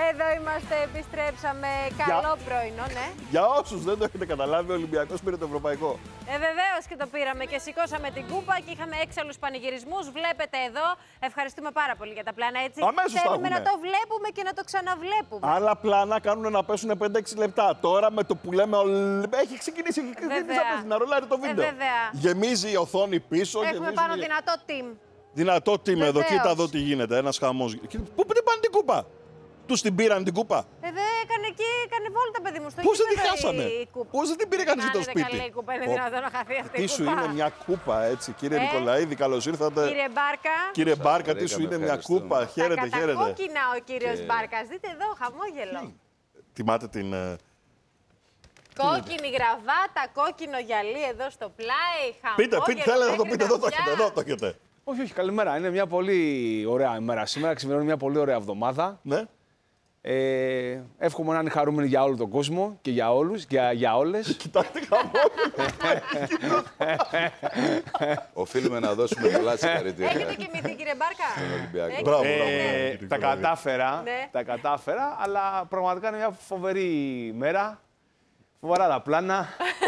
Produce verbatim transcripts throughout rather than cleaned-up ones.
Εδώ είμαστε, επιστρέψαμε. Καλό για... πρωινό, ναι. Για όσους δεν το έχετε καταλάβει, ο Ολυμπιακός πήρε το ευρωπαϊκό. Ε, βεβαίως και το πήραμε και σηκώσαμε την κούπα και είχαμε έξαλλους πανηγυρισμούς. Βλέπετε εδώ. Ευχαριστούμε πάρα πολύ για τα πλάνα, έτσι. Αμέσως θέλουμε να το βλέπουμε και να το ξαναβλέπουμε. Άλλα πλάνα κάνουν να πέσουν πέντε έξι λεπτά. Τώρα με το που λέμε. Έχει ξεκινήσει να ρολάρει το βίντεο. Ε, γεμίζει η οθόνη πίσω. Έχουμε πάνω η... δυνατό team. Δυνατό team εδώ, κοίτα εδώ τι γίνεται. Ένας χαμός. Πού πάνε την κούπα. Τους την πήραν την κούπα. Ε, δε, έκανε εκεί, έκανε βόλτα, παιδί μου. Στο Πώς δεν τη χάσαμε. Πώς δεν την πήρε κανείς στο σπίτι. Καλή κούπα, είναι δυνατόν να χαθεί αυτή η τι σου είναι μια κούπα, έτσι. Κύριε ε, Νικολαίδη, καλώς ήρθατε. Κύριε Μπάρκα. Κύριε Μπάρκα, τι σου είναι μια κούπα. Χαίρετε, χαίρετε. Κόκκινα ο κύριος και... Μπάρκας. Δείτε εδώ, χαμόγελο. Τιμάτε την. Κόκκινη γραβάτα, κόκκινο γυαλί εδώ στο πλάι. Πείτε, πείτε, θέλετε να το πείτε. Εδώ το έχετε. Εδώ το έχετε. Όχι, όχι, καλημέρα. Είναι μια πολύ ωραία ημέρα σήμερα. Ξημερώνει μια πολύ ωραία εβδομάδα. Ναι. Ε, εύχομαι να είναι χαρούμενοι για όλο τον κόσμο και για όλους και για, για όλες. Κοιτάξτε χαμόγελο. Οφείλουμε να δώσουμε πολλά συγχαρητήρια. Έχετε κοιμηθεί, κύριε Μπάρκα. Μπράβο, ε, τα κατάφερα, ναι. τα κατάφερα, αλλά πραγματικά είναι μια φοβερή μέρα. Φοβερά τα πλάνα.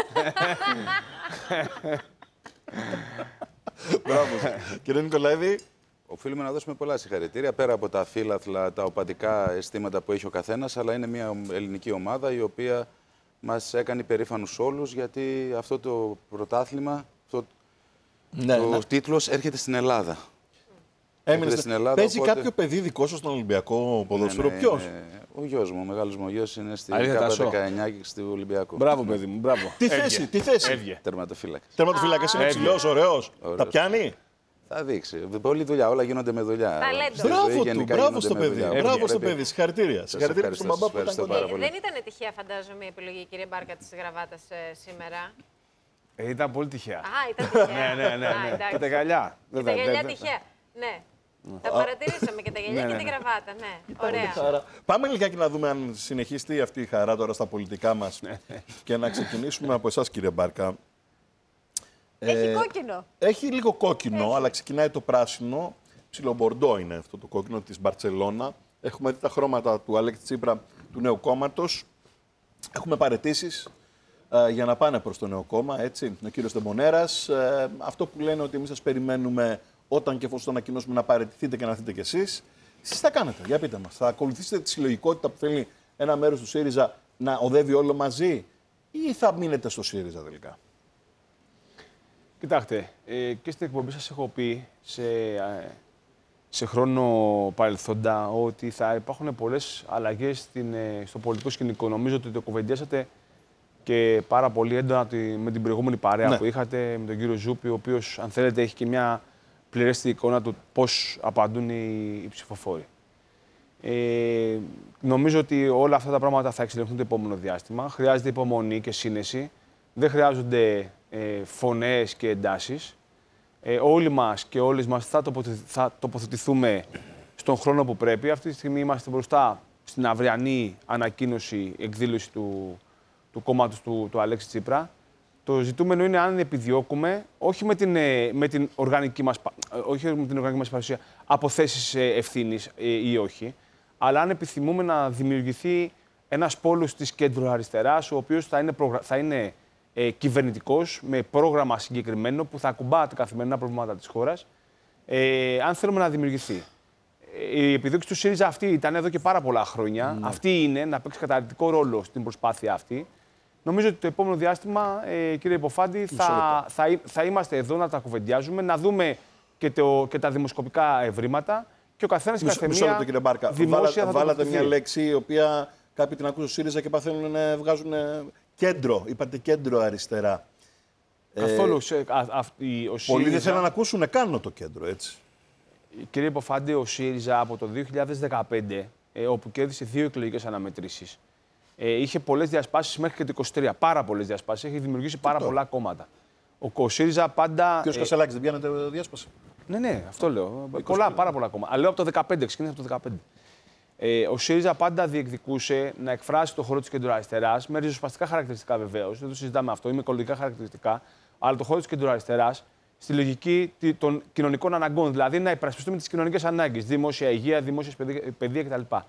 Μπράβο. Κύριε Νικολαίδη. Οφείλουμε να δώσουμε πολλά συγχαρητήρια πέρα από τα φύλαθλα, τα οπαδικά αισθήματα που έχει ο καθένας, αλλά είναι μια ελληνική ομάδα η οποία μας έκανε περήφανους όλους, γιατί αυτό το πρωτάθλημα, αυτό ναι, το ναι. τίτλος έρχεται στην Ελλάδα. Έμεινε στην Ελλάδα. Παίζει οπότε... κάποιο παιδί δικό σας στον Ολυμπιακό ποδόσφαιρο, ναι, ναι, ποιος? Ναι, ο γιος μου, ο μεγάλος μου γιος είναι στη ΚΑΠΑ δεκαεννιά και στο Ολυμπιακό. Μπράβο, παιδί μου, μπράβο. Τι θέση, τι θέση. Τερματοφύλακας. Τερματοφύλακας είναι ψηλός, ωραίος. Τα πιάνει. Θα δείξει. Πολλή δουλειά, όλα γίνονται με δουλειά. Μπράβο του, μπράβο στο παιδί. Μπράβο στο παιδί. Συγχαρητήρια. Συγχαρητήρια στον μπαμπά που ήταν κοντά. Δεν ήταν τυχαία, φαντάζομαι, η επιλογή, κύριε Μπάρκα, της γραβάτας σήμερα. Ε, ήταν πολύ τυχαία. Α, ήταν τυχαία. ναι, ναι, ναι. ναι. Και τα γυαλιά. Και τα γυαλιά τυχαία. Ναι. Τα παρατηρήσαμε και τα γυαλιά και την γραβάτα. Ναι, ωραία. Πάμε λιγάκι να δούμε αν συνεχιστεί αυτή η χαρά τώρα στα πολιτικά μας και να ξεκινήσουμε από εσάς, κύριε Μπάρκα. Έχει ε, κόκκινο. Έχει λίγο κόκκινο, έχει. Αλλά ξεκινάει το πράσινο. Ψιλομπορντό είναι αυτό το κόκκινο της Μπαρτσελώνα. Έχουμε δει τα χρώματα του Αλέξη Τσίπρα, του νέου κόμματος. Έχουμε παραιτήσεις ε, για να πάνε προς το νέο κόμμα, έτσι. Ο κύριος Ντεμπονέρας. Ε, αυτό που λένε ότι εμείς σας περιμένουμε όταν και εφόσον ανακοινώσουμε να παραιτηθείτε και να έρθετε κι εσείς. Εσείς θα κάνετε, για πείτε μας. Θα ακολουθήσετε τη συλλογικότητα που θέλει ένα μέρος του ΣΥΡΙΖΑ να οδεύει όλο μαζί, ή θα μείνετε στο ΣΥΡΙΖΑ τελικά? Κοιτάξτε, ε, και στην εκπομπή σας έχω πει σε, ε, σε χρόνο παρελθόντα ότι θα υπάρχουν πολλές αλλαγές στην, ε, στο πολιτικό σκηνικό. Νομίζω ότι το κουβεντιάσατε και πάρα πολύ έντονα με την προηγούμενη παρέα ναι. που είχατε, με τον κύριο Ζούπη, ο οποίος, αν θέλετε, έχει και μια πληρέστη εικόνα του πώς απαντούν οι, οι ψηφοφόροι. Ε, νομίζω ότι όλα αυτά τα πράγματα θα εξελιχθούν το επόμενο διάστημα. Χρειάζεται υπομονή και σύνεση. Δεν χρειάζονται ε, φωνές και εντάσεις. Ε, όλοι μας και όλες μας θα, τοποθε, θα τοποθετηθούμε στον χρόνο που πρέπει. Αυτή τη στιγμή είμαστε μπροστά στην αυριανή ανακοίνωση, εκδήλωση του, του κόμματος του, του Αλέξη Τσίπρα. Το ζητούμενο είναι αν επιδιώκουμε, όχι με την, με την, οργανική, μας, όχι με την οργανική μας παρουσία, αποθέσεις ευθύνης ή όχι, αλλά αν επιθυμούμε να δημιουργηθεί ένας πόλος της κέντρο-αριστεράς, ο οποίος θα είναι, προγρα... θα είναι ε, κυβερνητικός, με πρόγραμμα συγκεκριμένο που θα ακουμπά τα καθημερινά προβλήματα της χώρας, ε, αν θέλουμε να δημιουργηθεί. Η επιδίωξη του ΣΥΡΙΖΑ αυτή ήταν εδώ και πάρα πολλά χρόνια. Mm. Αυτή είναι να παίξει καταλυτικό ρόλο στην προσπάθεια αυτή. Νομίζω ότι το επόμενο διάστημα, ε, κύριε Υποφάντη, θα, θα, θα είμαστε εδώ να τα κουβεντιάζουμε, να δούμε και, το, και τα δημοσκοπικά ευρήματα και ο καθένας στην καθεμία μισό λεπτό, κύριε Μπάρκα. δημόσια Βάλα, βάλατε μια λέξη η οποία κάποιοι την ακούσουν στο ΣΥΡΙΖΑ και παθαίνουν να βγάζουν κέντρο. Είπατε κέντρο αριστερά. Καθόλου. Ε, α, α, ο ΣΥΡΙΖΑ... Πολλοί δεν θέλουν να ακούσουν καν το κέντρο, έτσι. Κύριε Υποφάντη, ο ΣΥΡΙΖΑ από το δύο χιλιάδες δεκαπέντε, ε, όπου κέρδισε δύο εκλογικές αναμετρήσεις, Ε, είχε πολλές διασπάσεις μέχρι και το είκοσι τρία. Πάρα πολλές διασπάσεις. Έχει δημιουργήσει πάρα τώρα. πολλά κόμματα. Ο, ο ΣΥΡΙΖΑ πάντα. Κύριος ε, Κασελάκης, δεν πιάνετε διάσπαση? Ναι, ναι, αυτό λέω. Πολλά, πάρα πολλά κόμματα. Αλλά λέω από το δεκαπέντε, ξεκίνησε από το δεκαπέντε. Ε, ο ΣΥΡΙΖΑ πάντα διεκδικούσε να εκφράσει το χώρο της κεντροαριστεράς με ριζοσπαστικά χαρακτηριστικά βεβαίως. Δεν το συζητάμε αυτό, ή με οικολογικά χαρακτηριστικά. Αλλά το χώρο της κεντροαριστεράς στη λογική των κοινωνικών αναγκών. Δηλαδή να υπερασπιστούμε τις κοινωνικές ανάγκες. Δημόσια υγεία, δημόσια παιδεία κτλ.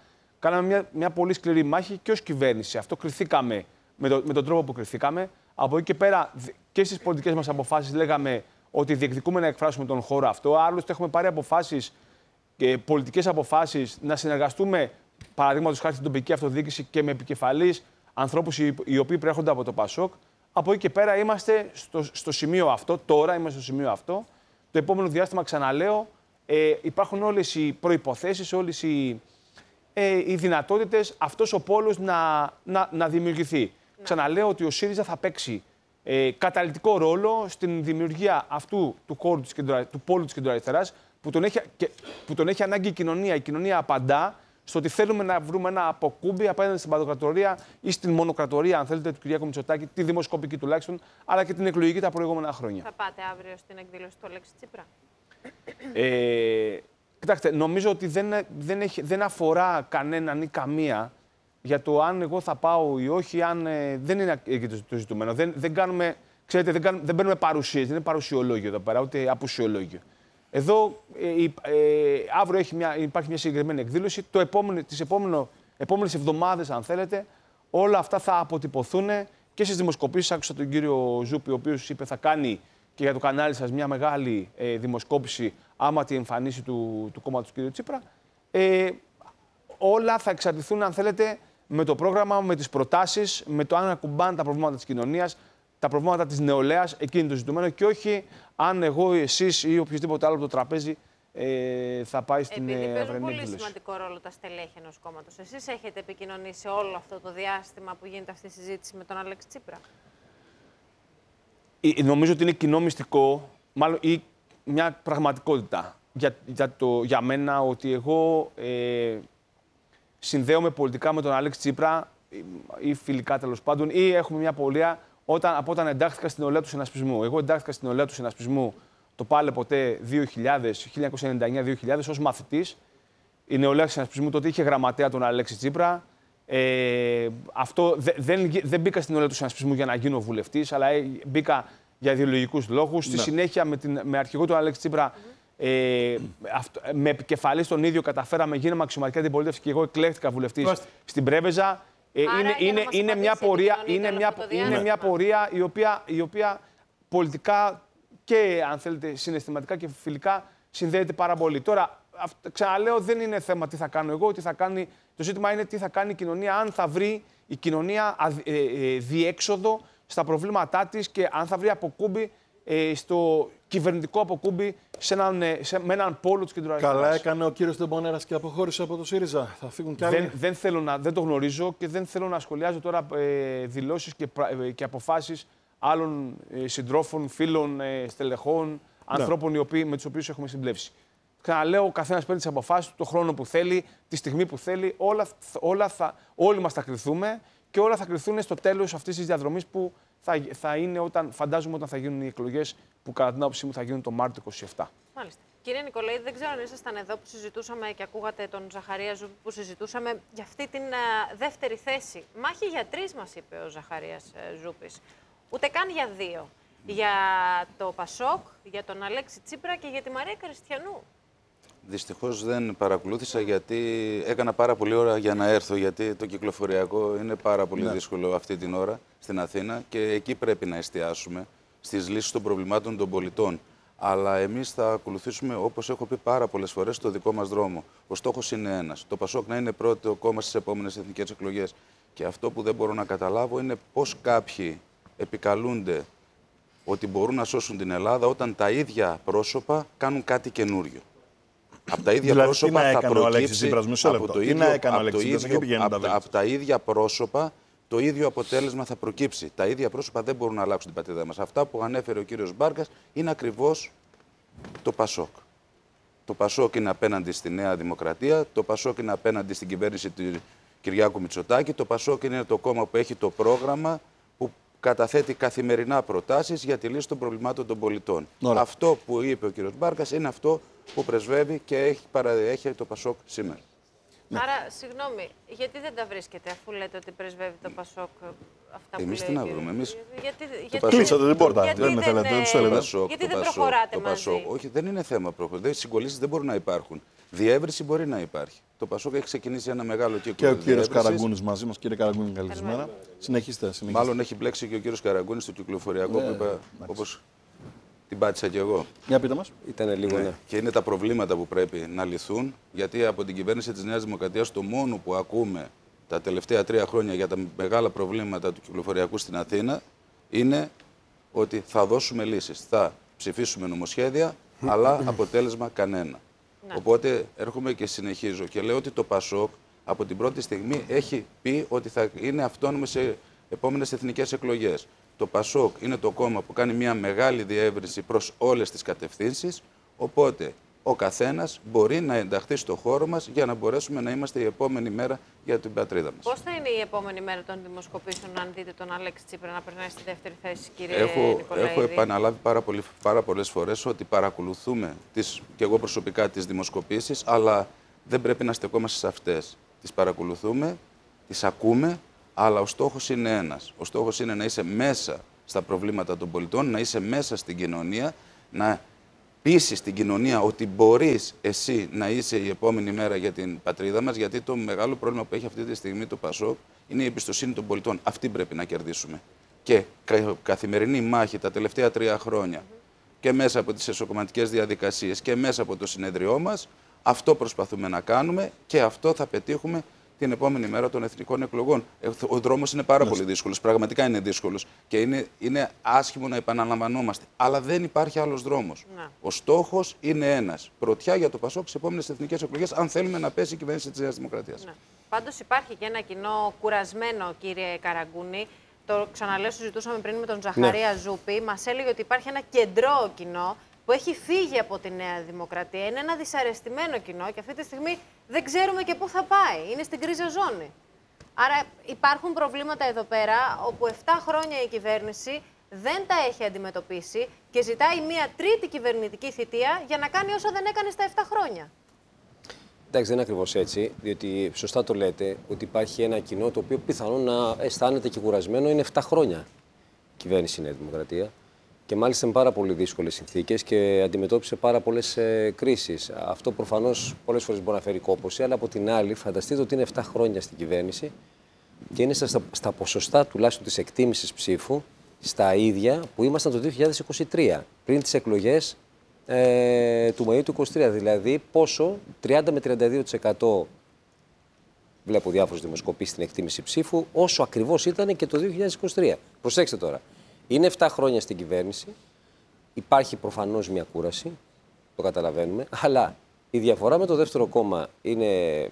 κάναμε μια, μια πολύ σκληρή μάχη και ως κυβέρνηση. Αυτό κριθήκαμε με, το, με τον τρόπο που κριθήκαμε. Από εκεί και πέρα και στις πολιτικές μας αποφάσεις λέγαμε ότι διεκδικούμε να εκφράσουμε τον χώρο αυτό. Άλλωστε έχουμε πάρει αποφάσεις και πολιτικές αποφάσεις να συνεργαστούμε, παραδείγματος χάρη στην τοπική αυτοδιοίκηση και με επικεφαλής ανθρώπους οι, οι οποίοι προέρχονται από το ΠΑΣΟΚ. Από εκεί και πέρα είμαστε στο, στο σημείο αυτό, τώρα είμαστε στο σημείο αυτό. Το επόμενο διάστημα, ξαναλέω, ε, υπάρχουν όλες οι προϋποθέσεις, όλες οι, ε, οι δυνατότητες αυτός ο πόλος να, να, να δημιουργηθεί. Ναι. Ξαναλέω ότι ο ΣΥΡΙΖΑ θα παίξει ε, καταλυτικό ρόλο στην δημιουργία αυτού του, χώρου της κεντρο, του πόλου της κεντροαριστεράς, που τον, έχει, που τον έχει ανάγκη η κοινωνία. Η κοινωνία απαντά στο ότι θέλουμε να βρούμε ένα αποκούμπι απέναντι στην παντοκρατορία ή στην μονοκρατορία, αν θέλετε, του Κυριάκου Μητσοτάκη, τη δημοσκοπική τουλάχιστον, αλλά και την εκλογική τα προηγούμενα χρόνια. Θα πάτε αύριο στην εκδήλωση του Αλέξη Τσίπρα? Ε, κοιτάξτε, νομίζω ότι δεν, δεν, έχει, δεν αφορά κανέναν ή καμία για το αν εγώ θα πάω ή όχι, αν ε, δεν είναι εκεί το, το ζητούμενο. Δεν, δεν κάνουμε, ξέρετε, δεν, κάνουμε, δεν παίρνουμε παρουσίες, δεν είναι παρουσιολόγιο εδώ πέρα, ούτε απουσιολόγιο. Εδώ ε, ε, αύριο έχει μια, υπάρχει μια συγκεκριμένη εκδήλωση. Το επόμενο, τις επόμενο, επόμενες εβδομάδες, αν θέλετε, όλα αυτά θα αποτυπωθούν και στις δημοσκοπήσεις. Άκουσα τον κύριο Ζούπη, ο οποίος είπε θα κάνει και για το κανάλι σας μια μεγάλη ε, δημοσκόπηση άμα τη εμφανίσει του, του κόμματος του κ. Τσίπρα. Ε, όλα θα εξαρτηθούν, αν θέλετε, με το πρόγραμμα, με τις προτάσεις, με το αν ακουμπάνε τα προβλήματα της κοινωνίας, τα προβλήματα της νεολαίας, εκείνη το ζητούμενο, και όχι αν εγώ, εσείς ή οποιοδήποτε άλλο από το τραπέζι ε, θα πάει στην αυριανή εκδήλωση. Επειδή παίζουν πολύ εκδήλωση. σημαντικό ρόλο τα στελέχη ενός κόμματος. Εσείς έχετε επικοινωνήσει όλο αυτό το διάστημα που γίνεται αυτή η συζήτηση με τον Αλέξη Τσίπρα? Ε, νομίζω ότι είναι κοινό μυστικό, μάλλον ή μια πραγματικότητα για, για, το, για μένα, ότι εγώ ε, συνδέομαι πολιτικά με τον Αλέξη Τσίπρα ή φιλικά τέλος πάντων, ή έχουμε μια πορεία όταν, από όταν εντάχθηκα στην νεολαία του συνασπισμού. Εγώ εντάχθηκα στην νεολαία του συνασπισμού το πάλε ποτέ δύο χιλιάδες, χίλια εννιακόσια ενενήντα εννιά δύο χιλιάδες ως μαθητής. Η νεολαία του συνασπισμού τότε είχε γραμματέα τον Αλέξη Τσίπρα. Ε, αυτό, δε, δεν, δεν μπήκα στην νεολαία του συνασπισμού για να γίνω βουλευτής, αλλά μπήκα για ιδεολογικούς λόγους. Ναι. Στη συνέχεια με, την, με αρχηγό τον Αλέξη Τσίπρα, mm-hmm. ε, αυτό, με επικεφαλής τον ίδιο, καταφέραμε, γίναμε αξιωματική αντιπολίτευση και εγώ εκλέχθηκα βουλευτής mm-hmm. στην Πρέβεζα. Ε, είναι, είναι, είναι, μια πορεία, είναι, μια, είναι μια πορεία η οποία, η οποία πολιτικά και, αν θέλετε, συναισθηματικά και φιλικά συνδέεται πάρα πολύ. Τώρα, αυ- ξαναλέω, δεν είναι θέμα τι θα κάνω εγώ, τι θα κάνει. Το ζήτημα είναι τι θα κάνει η κοινωνία, αν θα βρει η κοινωνία ε, ε, διέξοδο στα προβλήματά της και αν θα βρει αποκούμπι ε, στο κυβερνητικό αποκούμπι σε έναν, σε, με έναν πόλο της κεντροαριστεράς. Καλά έκανε ο κύριος Τεμπονέρας και αποχώρησε από το ΣΥΡΙΖΑ. Θα φύγουν κι άλλοι. Δεν, δεν, θέλω να, δεν το γνωρίζω και δεν θέλω να σχολιάζω τώρα ε, δηλώσεις και, ε, και αποφάσεις άλλων ε, συντρόφων, φίλων, ε, στελεχών, ναι. ανθρώπων οι οποίοι, με τους οποίους έχουμε συμπλέψει. Ξαναλέω, ο καθένας παίρνει τις αποφάσεις του, το χρόνο που θέλει, τη στιγμή που θέλει. Όλα, όλα θα, όλοι μας θα κριθούμε και όλα θα κριθούν στο τέλος αυτής της διαδρομής που θα, θα είναι όταν, φαντάζομαι, όταν θα γίνουν οι εκλογές που κατά την άποψή μου θα γίνουν το Μάρτιο είκοσι επτά. Μάλιστα. Κύριε Νικολαίδη, δεν ξέρω αν ήσασταν εδώ που συζητούσαμε και ακούγατε τον Ζαχαρία Ζούπη που συζητούσαμε για αυτή την uh, δεύτερη θέση. Μάχη για τρεις, μας είπε ο Ζαχαρίας uh, Ζούπης. Ούτε καν για δύο. Για το ΠΑΣΟΚ, για τον Αλέξη Τσίπρα και για τη Μαρία Κριστιανού. Δυστυχώς δεν παρακολούθησα γιατί έκανα πάρα πολύ ώρα για να έρθω, γιατί το κυκλοφοριακό είναι πάρα πολύ ναι. δύσκολο αυτή την ώρα στην Αθήνα και εκεί πρέπει να εστιάσουμε στις λύσεις των προβλημάτων των πολιτών. Αλλά εμείς θα ακολουθήσουμε, όπως έχω πει πάρα πολλές φορές, το δικό μας δρόμο. Ο στόχος είναι ένας. Το ΠΑΣΟΚ να είναι πρώτο κόμμα στις επόμενες εθνικές εκλογές. Και αυτό που δεν μπορώ να καταλάβω είναι πώς κάποιοι επικαλούνται ότι μπορούν να σώσουν την Ελλάδα όταν τα ίδια πρόσωπα κάνουν κάτι καινούριο. Από τα ίδια δηλαδή, πρόσωπα θα προκύψει από το ίδιο, από, το ίδιο, από, τα, από τα ίδια πρόσωπα το ίδιο αποτέλεσμα θα προκύψει. Τα ίδια πρόσωπα δεν μπορούν να αλλάξουν την πατρίδα μας. Αυτά που ανέφερε ο κύριος Μπάρκας είναι ακριβώς το ΠΑΣΟΚ. Το ΠΑΣΟΚ είναι απέναντι στη Νέα Δημοκρατία, το ΠΑΣΟΚ είναι απέναντι στην κυβέρνηση του Κυριάκου Μητσοτάκη, το ΠΑΣΟΚ είναι το κόμμα που έχει το πρόγραμμα που καταθέτει καθημερινά προτάσεις για τη λύση των προβλημάτων των πολιτών. Ωραία. Αυτό που είπε ο κύριος Μπάρκας είναι αυτό που πρεσβεύει και έχει, παραδέχει το ΠΑΣΟΚ σήμερα. Ναι. Άρα, συγγνώμη, γιατί δεν τα βρίσκετε αφού λέτε ότι πρεσβεύει το ΠΑΣΟΚ αυτά εμείς που τι λέει? να βρούμε, εμείς... Γιατί, γιατί, κλείσατε την πόρτα, γιατί δεν με θέλετε, δεν τους θέλετε. Γιατί δεν προχωράτε το μαζί? Πασόκ, όχι, δεν είναι θέμα προχωρήσεων. Συγκολήσεις δεν μπορούν να υπάρχουν. Διεύρυνση μπορεί να υπάρχει. Το Πασόκ έχει ξεκινήσει ένα μεγάλο κύκλο. Και ο κύριος Καραγκούνης μαζί μας. Κύριε Καραγκούνη, καλησπέρα. Συνεχίστε, συνεχίστε. Μάλλον έχει μπλέξει και ο κύριος Καραγκούνης στο κυκλοφοριακό Ναι, που είπα, όπως την πάτησα κι εγώ. Για πείτε μας. Ήταν λίγο, ναι. Και είναι τα προβλήματα που πρέπει να λυθούν, γιατί από την κυβέρνηση της Νέας Δημοκρατίας το μόνο που ακούμε τα τελευταία τρία χρόνια για τα μεγάλα προβλήματα του κυκλοφοριακού στην Αθήνα είναι ότι θα δώσουμε λύσεις. Θα ψηφίσουμε νομοσχέδια, αλλά αποτέλεσμα κανένα. Ναι. Οπότε έρχομαι και συνεχίζω και λέω ότι το Πασόκ από την πρώτη στιγμή έχει πει ότι θα είναι αυτόνομο σε επόμενες εθνικές εκλογές. Το Πασόκ είναι το κόμμα που κάνει μια μεγάλη διεύρυνση προς όλες τις κατευθύνσεις, οπότε ο καθένας μπορεί να ενταχθεί στο χώρο μας για να μπορέσουμε να είμαστε η επόμενη μέρα για την πατρίδα μας. Πώς θα είναι η επόμενη μέρα των δημοσκοπήσεων, αν δείτε τον Αλέξη Τσίπρα να περνάει στη δεύτερη θέση, κύριε Έχω, Νικολαίδη? έχω επαναλάβει πάρα, πολύ, πάρα πολλές φορές ότι παρακολουθούμε τις, και εγώ προσωπικά τις δημοσκοπήσεις, αλλά δεν πρέπει να στεκόμαστε σε αυτές. Τις παρακολουθούμε, τις ακούμε, αλλά ο στόχος είναι ένας. Ο στόχος είναι να είσαι μέσα στα προβλήματα των πολιτών, να είσαι μέσα στην κοινωνία, να πείσεις την κοινωνία ότι μπορείς εσύ να είσαι η επόμενη μέρα για την πατρίδα μας, γιατί το μεγάλο πρόβλημα που έχει αυτή τη στιγμή το Πασόκ είναι η εμπιστοσύνη των πολιτών. Αυτή πρέπει να κερδίσουμε. Και καθημερινή μάχη τα τελευταία τρία χρόνια και μέσα από τις εσωκομματικές διαδικασίες και μέσα από το συνέδριό μας, αυτό προσπαθούμε να κάνουμε και αυτό θα πετύχουμε την επόμενη μέρα των εθνικών εκλογών. Ο δρόμος είναι πάρα πολύ δύσκολος. Πραγματικά είναι δύσκολος. Και είναι, είναι άσχημο να επαναλαμβανόμαστε. Αλλά δεν υπάρχει άλλος δρόμος. Ναι. Ο στόχος είναι ένας. Πρωτιά για το Πασόκ στις επόμενες εθνικές εκλογές, αν θέλουμε να πέσει η κυβέρνηση της Νέας Δημοκρατίας. Ναι. Πάντως υπάρχει και ένα κοινό κουρασμένο, κύριε Καραγκούνη. Το ξαναλέω, συζητούσαμε πριν με τον Ζαχαρία ναι. Ζούπη. Μας έλεγε ότι υπάρχει ένα κεντρό κοινό που έχει φύγει από τη Νέα Δημοκρατία. Είναι ένα δυσαρεστημένο κοινό και αυτή τη στιγμή δεν ξέρουμε και πού θα πάει. Είναι στην κρίζα ζώνη. Άρα υπάρχουν προβλήματα εδώ πέρα, όπου επτά χρόνια η κυβέρνηση δεν τα έχει αντιμετωπίσει και ζητάει μια τρίτη κυβερνητική θητεία για να κάνει όσα δεν έκανε στα επτά χρόνια. Εντάξει, δεν είναι ακριβώς έτσι, διότι σωστά το λέτε ότι υπάρχει ένα κοινό το οποίο πιθανόν να αισθάνεται και κουρασμένο. Είναι επτά χρόνια η κυβέρνηση η Νέα Δημοκρατία. Και μάλιστα με πάρα πολύ δύσκολες συνθήκες και αντιμετώπισε πάρα πολλές ε, κρίσεις. Αυτό προφανώς πολλές φορές μπορεί να φέρει κόπωση, αλλά από την άλλη, φανταστείτε ότι είναι επτά χρόνια στην κυβέρνηση και είναι στα, στα ποσοστά τουλάχιστον της εκτίμησης ψήφου στα ίδια που ήμασταν το δύο χιλιάδες είκοσι τρία, πριν τις εκλογές ε, του Μαΐου του είκοσι τρία. Δηλαδή, πόσο τριάντα με τριάντα δύο τοις εκατό βλέπω διάφορες δημοσκοπήσεις στην εκτίμηση ψήφου, όσο ακριβώς ήταν και το δύο χιλιάδες είκοσι τρία. Προσέξτε τώρα. Είναι επτά χρόνια στην κυβέρνηση, υπάρχει προφανώς μια κούραση, το καταλαβαίνουμε, αλλά η διαφορά με το δεύτερο κόμμα είναι,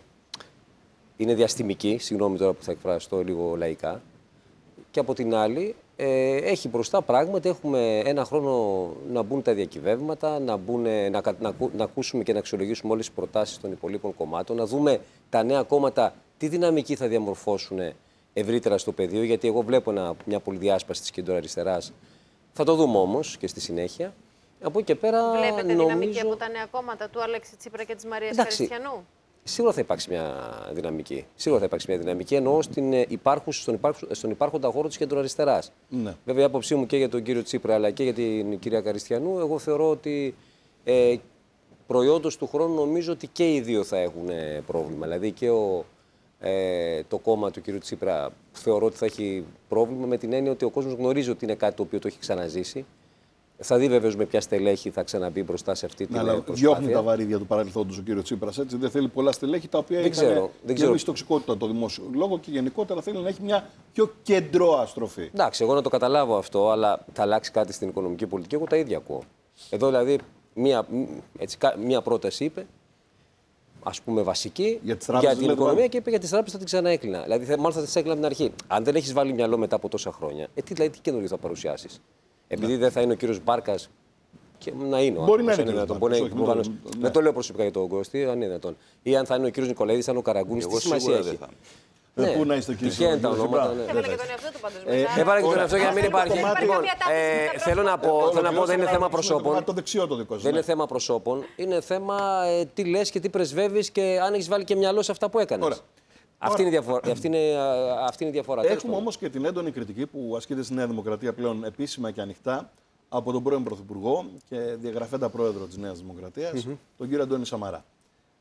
είναι διαστημική, συγγνώμη τώρα που θα εκφραστώ λίγο λαϊκά, και από την άλλη ε, έχει μπροστά πράγματι, έχουμε ένα χρόνο να μπουν τα διακυβεύματα, να, μπουν, να, να, να ακούσουμε και να αξιολογήσουμε όλες τις προτάσεις των υπολείπων κομμάτων, να δούμε τα νέα κόμματα τι δυναμική θα διαμορφώσουν ευρύτερα στο πεδίο, γιατί εγώ βλέπω ένα, μια πολυδιάσπαση της κεντροαριστεράς. Θα το δούμε όμως και στη συνέχεια. Από εκεί και πέρα. Βλέπετε νομίζω... δυναμική από τα νέα κόμματα του Αλέξη Τσίπρα και της Μαρίας Χαριστιανού? Σίγουρα θα υπάρξει μια δυναμική. Σίγουρα θα υπάρξει μια δυναμική, εννοώ στην υπάρχουσα, στον, υπάρχου, στον υπάρχοντα χώρο της κεντροαριστεράς. Ναι. Βέβαια, η άποψή μου και για τον κύριο Τσίπρα αλλά και για την κυρία Χαριστιανού, εγώ θεωρώ ότι ε, προϊόντος του χρόνου νομίζω ότι και οι δύο θα έχουν πρόβλημα. Δηλαδή και ο. Ε, το κόμμα του κ. Τσίπρα θεωρώ ότι θα έχει πρόβλημα με την έννοια ότι ο κόσμος γνωρίζει ότι είναι κάτι το οποίο το έχει ξαναζήσει. Θα δει βεβαίως με ποια στελέχη θα ξαναμπεί μπροστά σε αυτή την ναι, προσπάθεια. Διώχνει τα βαρύδια του παρελθόντος ο κ. Τσίπρας. Έτσι. Δεν θέλει πολλά στελέχη τα οποία είχαν γεμίσει τοξικότητα το δημόσιο λόγο και γενικότερα θέλει να έχει μια πιο κεντρώα στροφή. Εντάξει, εγώ να το καταλάβω αυτό, αλλά θα αλλάξει κάτι στην οικονομική πολιτική. Εγώ τα ίδια ακούω. Εδώ δηλαδή μία, έτσι, μία πρόταση είπε. Ας πούμε βασική για, για την οικονομία και είπε για τις τράπεζες θα την ξαναέκλεινα. Δηλαδή, μάλλον θα τις έκλεινα από την αρχή. Αν δεν έχεις βάλει μυαλό μετά από τόσα χρόνια, ε, τι, δηλαδή, τι καινούριο θα παρουσιάσεις? Επειδή ναι. δεν θα είναι ο κύριος Μπάρκας. Και να είναι ο Μπορεί να είναι. δυνατόν. Μπορεί να είναι. Δεν ναι. το λέω προσωπικά για τον Κώστη, αν είναι δυνατόν. Ή αν θα είναι ο κύριος Νικολαίδης, αν ο Καραγκούνης. Τι σημασία έχει? Ναι. Πού να είστε, κύριε Ποια είναι τα ονόματα? Έβαλε και τον εαυτό του πάντως. Έβαλε και τον εαυτό για να μην υπάρχει. Θέλω να πω, δεν είναι θέμα προσώπων. Δεν είναι θέμα προσώπων. Είναι θέμα τι λες και τι πρεσβεύεις και αν έχεις βάλει και μυαλό σε αυτά που έκανες. Αυτή είναι, διαφορά, αυτή, είναι, αυτή είναι η διαφορά. Έχουμε όμως και την έντονη κριτική που ασκείται στη Νέα Δημοκρατία πλέον επίσημα και ανοιχτά από τον πρώην Πρωθυπουργό και διαγραφέντα πρόεδρο της Νέας Δημοκρατίας, mm-hmm. τον κύριο Αντώνη Σαμαρά.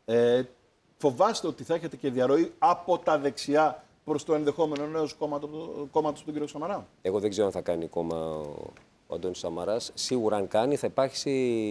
Ε, φοβάστε ότι θα έχετε και διαρροή από τα δεξιά προς το ενδεχόμενο νέο κόμματος του κ. Σαμαρά? Εγώ δεν ξέρω αν θα κάνει κόμμα ο Αντώνης Σαμαράς. Σίγουρα αν κάνει, θα υπάρξει,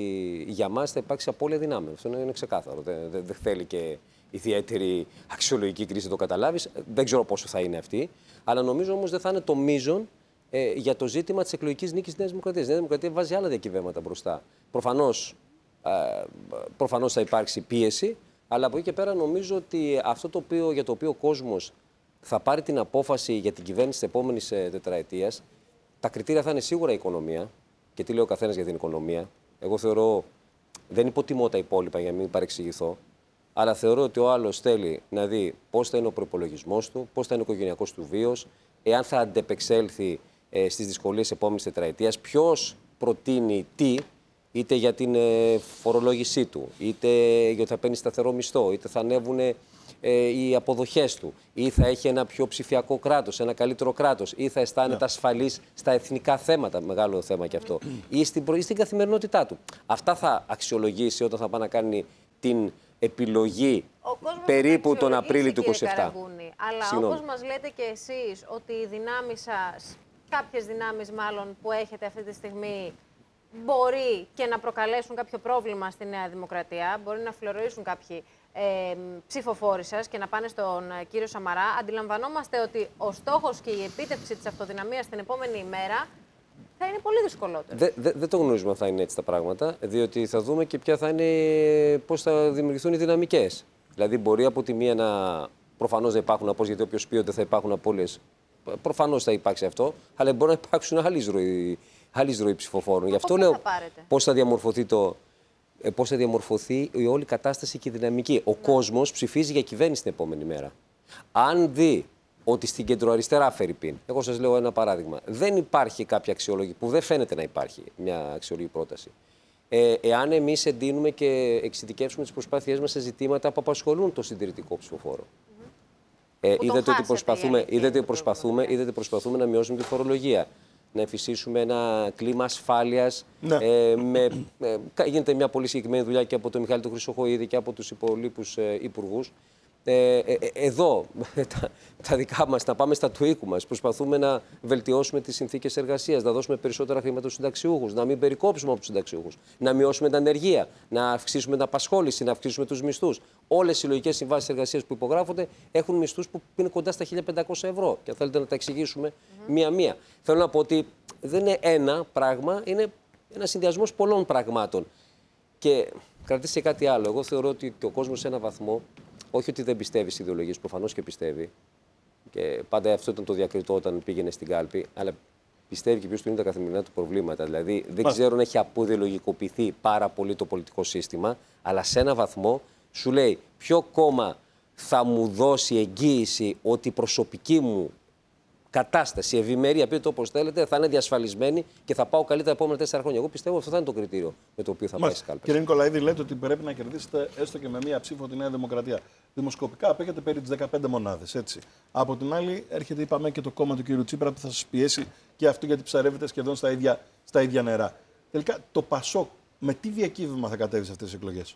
για μας θα υπάρξει απώλεια δυνάμεων. Αυτό είναι ξεκάθαρο. Δεν, δεν, δεν θέλει και ιδιαίτερη αξιολογική κρίση, το καταλάβεις. Δεν ξέρω πόσο θα είναι αυτή. Αλλά νομίζω όμως δεν θα είναι το μείζον ε, για το ζήτημα της εκλογικής νίκης της Νέας Δημοκρατίας. Η Νέα Δημοκρατία βάζει άλλα διακυβέρματα μπροστά. Προφανώς, ε, προφανώς θα υπάρξει πίεση, αλλά από εκεί και πέρα νομίζω ότι αυτό το οποίο, για το οποίο ο κόσμος θα πάρει την απόφαση για την κυβέρνηση της επόμενης τετραετίας, τα κριτήρια θα είναι σίγουρα η οικονομία. Και τι λέει ο καθένας για την οικονομία. Εγώ θεωρώ, δεν υποτιμώ τα υπόλοιπα για να μην παρεξηγηθώ, αλλά θεωρώ ότι ο άλλος θέλει να δει πώς θα είναι ο προϋπολογισμός του, πώς θα είναι ο οικογενειακός του βίος, εάν θα αντεπεξέλθει ε, στις δυσκολίες της επόμενης τετραετίας, ποιος προτείνει τι, είτε για την ε, φορολόγησή του, είτε γιατί θα παίρνει σταθερό μισθό, είτε θα ανέβουν ε, οι αποδοχές του, ή θα έχει ένα πιο ψηφιακό κράτος, ένα καλύτερο κράτος, ή θα αισθάνεται yeah. ασφαλής στα εθνικά θέματα, μεγάλο θέμα και αυτό, ή στην, ή στην καθημερινότητά του. Αυτά θα αξιολογήσει όταν θα πάει να κάνει την επιλογή περίπου τον Απρίλιο του είκοσι επτά. Καραγκούνη, αλλά όπως μας λέτε και εσείς ότι οι δυνάμεις σας, κάποιες δυνάμεις μάλλον που έχετε αυτή τη στιγμή, μπορεί και να προκαλέσουν κάποιο πρόβλημα στη Νέα Δημοκρατία, μπορεί να φλωροίσουν κάποιοι ε, ψηφοφόροι σας και να πάνε στον κύριο Σαμαρά. Αντιλαμβανόμαστε ότι ο στόχος και η επίτευξη της αυτοδυναμίας την επόμενη ημέρα θα είναι πολύ δυσκολότερο. Δεν δε, δε το γνωρίζουμε αν θα είναι έτσι τα πράγματα, διότι θα δούμε και ποια θα είναι, πώς θα δημιουργηθούν οι δυναμικές. Δηλαδή, μπορεί από τη μία να. Προφανώς δεν υπάρχουν απόλυες, γιατί όποιος πει ότι θα υπάρχουν απόλυες, προφανώς θα υπάρξει αυτό, αλλά μπορεί να υπάρξουν άλλες ροή, άλλες ροή ψηφοφόρων. Γι' αυτό λέω πώς θα διαμορφωθεί το. Πώς θα διαμορφωθεί η όλη κατάσταση και η δυναμική. Ο ναι. κόσμος ψηφίζει για κυβέρνηση την επόμενη μέρα. Αν δει ότι στην κεντροαριστερά, φερειπίν, εγώ σας λέω ένα παράδειγμα, δεν υπάρχει κάποια αξιολόγηση, που δεν φαίνεται να υπάρχει μια αξιολογική πρόταση. Ε, εάν εμείς εντείνουμε και εξειδικεύσουμε τις προσπάθειές μας σε ζητήματα που απασχολούν το συντηρητικό ψηφοφόρο. Mm-hmm. ε, είδατε ότι προσπαθούμε, είδατε προσπαθούμε, είδατε προσπαθούμε να μειώσουμε τη φορολογία, να εμφυσίσουμε ένα κλίμα ασφάλειας. Ναι. Ε, με, ε, γίνεται μια πολύ συγκεκριμένη δουλειά και από τον Μιχάλη τον Χρυσοχοΐδη και από τους υπολείπους ε, υπουργούς. Ε, ε, εδώ, τα, τα δικά μας, να πάμε στα του οίκου μας. Προσπαθούμε να βελτιώσουμε τις συνθήκες εργασίας, να δώσουμε περισσότερα χρήματα στους συνταξιούχους, να μην περικόψουμε από τους συνταξιούχους, να μειώσουμε την ανεργία, να αυξήσουμε την απασχόληση, να αυξήσουμε τους μισθούς. Όλες οι συλλογικές συμβάσεις εργασίας που υπογράφονται έχουν μισθούς που είναι κοντά στα χίλια πεντακόσια ευρώ. Και αν θέλετε να τα εξηγήσουμε mm-hmm. μία-μία. Θέλω να πω ότι δεν είναι ένα πράγμα, είναι ένα συνδυασμός πολλών πραγμάτων. Και κρατήστε κάτι άλλο. Εγώ θεωρώ ότι και ο κόσμος σε έναν βαθμό. Όχι ότι δεν πιστεύει στις ιδεολογίες, προφανώς και πιστεύει. Και πάντα αυτό ήταν το διακριτό όταν πήγαινε στην κάλπη. Αλλά πιστεύει και ποιος του είναι τα καθημερινά του προβλήματα. Δηλαδή δεν Μα... ξέρω αν έχει αποδεολογικοποιηθεί πάρα πολύ το πολιτικό σύστημα, αλλά σε έναν βαθμό σου λέει ποιο κόμμα θα μου δώσει εγγύηση ότι η προσωπική μου κατάσταση, ευημερία, πείτε το όπως θέλετε, θα είναι διασφαλισμένη και θα πάω καλύτερα τα επόμενα τέσσερα χρόνια. Εγώ πιστεύω αυτό θα είναι το κριτήριο με το οποίο θα Μας, πάει στις κάλπες. Κύριε Νικολαίδη, λέτε ότι πρέπει να κερδίσετε έστω και με μία ψήφο τη Νέα Δημοκρατία. Δημοσκοπικά απέχετε περί τις δεκαπέντε μονάδες. Έτσι. Από την άλλη, έρχεται, είπαμε, και το κόμμα του κ. Τσίπρα που θα σας πιέσει και αυτό γιατί ψαρεύετε σχεδόν στα ίδια, στα ίδια νερά. Τελικά, το ΠΑΣΟΚ με τι διακύβευμα θα κατέβει σε αυτές τις εκλογές?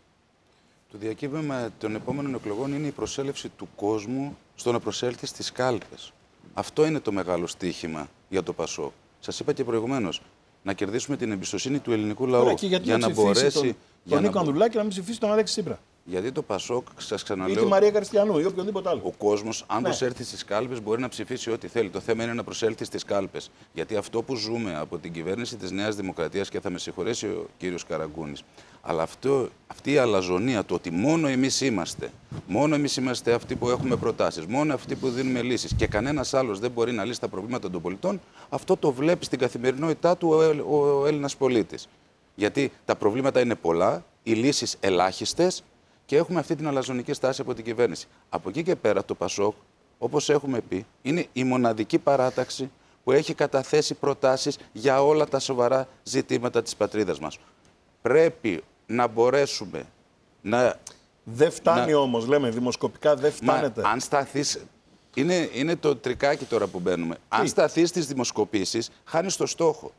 Το διακύβευμα των επόμενων εκλογών είναι η προσέλευση του κόσμου στο να προσέλθει στις κάλπες. Αυτό είναι το μεγάλο στίχημα για το ΠΑΣΟΚ. Σας είπα και προηγουμένως, να κερδίσουμε την εμπιστοσύνη του ελληνικού λαού. Ωραία, και γιατί για να, να μπορέσει. Τον, τον Νίκο Ανδρουλάκη και να μην ψηφίσει τον Αλέξη Τσίπρα. Γιατί το ΠΑΣΟΚ, σας ξαναλέω. Ή τη Μαρία Καριστιανού ή οποιονδήποτε άλλο. Ο κόσμος, αν ναι. προσέλθει στις κάλπες, μπορεί να ψηφίσει ό,τι θέλει. Το θέμα είναι να προσέλθει στις κάλπες. Γιατί αυτό που ζούμε από την κυβέρνηση της Νέας Δημοκρατίας, και θα με συγχωρέσει ο κύριος Καραγκούνης, αλλά αυτό, αυτή η αλαζονία, το ότι μόνο εμείς είμαστε, μόνο εμείς είμαστε αυτοί που έχουμε προτάσεις, μόνο αυτοί που δίνουμε λύσεις και κανένας άλλος δεν μπορεί να λύσει τα προβλήματα των πολιτών, αυτό το βλέπει στην καθημερινότητά του ο, ο Έλληνας πολίτης. Γιατί τα προβλήματα είναι πολλά, οι λύσεις ελάχιστες. Και έχουμε αυτή την αλαζονική στάση από την κυβέρνηση. Από εκεί και πέρα το ΠΑΣΟΚ, όπως έχουμε πει, είναι η μοναδική παράταξη που έχει καταθέσει προτάσεις για όλα τα σοβαρά ζητήματα της πατρίδας μας. Πρέπει να μπορέσουμε να... Δεν φτάνει να... όμως, λέμε, δημοσκοπικά δεν φτάνεται. Μα, αν σταθείς... Είναι, είναι το τρικάκι τώρα που μπαίνουμε. Τι? Αν σταθείς στις δημοσκοπήσεις, χάνεις το στόχο.